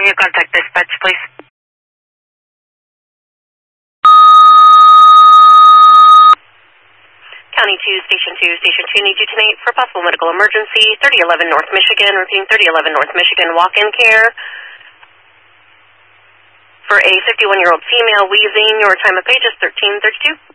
Can you contact dispatch, please? County 2, Station 2, Station 2 needs you tonight for possible medical emergency. 3011 North Michigan, repeating 3011 North Michigan, walk-in care. For a 51-year-old female wheezing, your time of page is 1332.